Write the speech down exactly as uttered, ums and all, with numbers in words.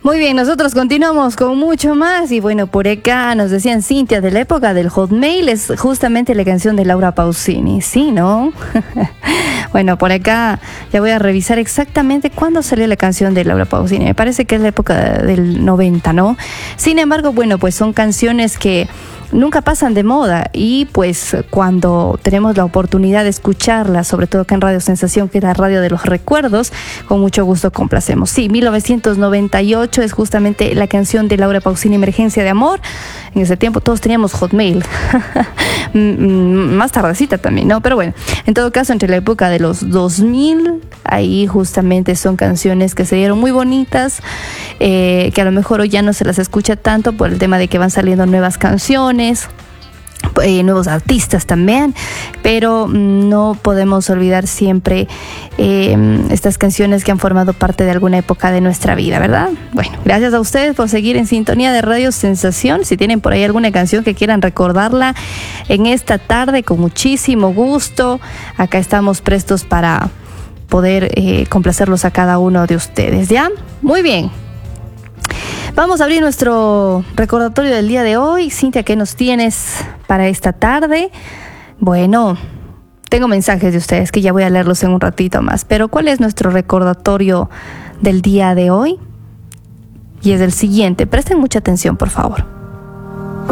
Muy bien, nosotros continuamos con mucho más y bueno, por acá nos decían Cintia de la época del Hotmail, es justamente la canción de Laura Pausini, ¿sí, no? Bueno, por acá ya voy a revisar exactamente cuándo salió la canción de Laura Pausini, me parece que es la época del noventa, ¿no? Sin embargo, bueno, pues son canciones que nunca pasan de moda y pues cuando tenemos la oportunidad de escucharlas, sobre todo acá en Radio Sensación, que es la radio de los recuerdos, con mucho gusto complacemos. Sí, mil novecientos noventa y ocho es justamente la canción de Laura Pausini, Emergencia de Amor. En ese tiempo todos teníamos Hotmail, más tardecita también, ¿no? Pero bueno, en todo caso, entre la época de los dos mil, ahí justamente son canciones que se dieron muy bonitas, eh, que a lo mejor hoy ya no se las escucha tanto por el tema de que van saliendo nuevas canciones, Eh, nuevos artistas también, pero no podemos olvidar siempre eh, estas canciones que han formado parte de alguna época de nuestra vida, ¿verdad? Bueno, gracias a ustedes por seguir en sintonía de Radio Sensación. Si tienen por ahí alguna canción que quieran recordarla en esta tarde, con muchísimo gusto, acá estamos prestos para poder eh, complacerlos a cada uno de ustedes, ¿ya? Muy bien. Vamos a abrir nuestro recordatorio del día de hoy. Cintia, ¿qué nos tienes para esta tarde? Bueno, tengo mensajes de ustedes que ya voy a leerlos en un ratito más, pero ¿cuál es nuestro recordatorio del día de hoy? Y es el siguiente. Presten mucha atención, por favor.